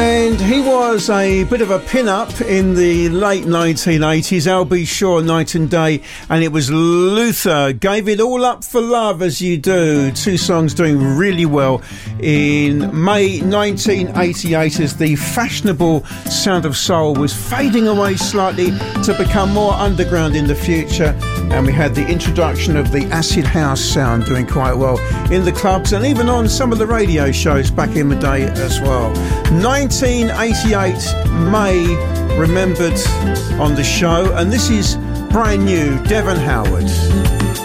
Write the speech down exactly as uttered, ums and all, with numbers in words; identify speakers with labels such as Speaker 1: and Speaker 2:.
Speaker 1: And he was a bit of a pin-up in the late nineteen eighties, Al B. Shaw, Night and Day, and it was Luther, Gave It All Up for Love As You Do. Two songs doing really well in May nineteen eighty-eight as the fashionable sound of soul was fading away slightly to become more underground in the future. And we had the introduction of the acid house sound doing quite well in the clubs and even on some of the radio shows back in the day as well. nineteen eighty-eight, May, remembered on the show, and this is brand new, Devon Howard.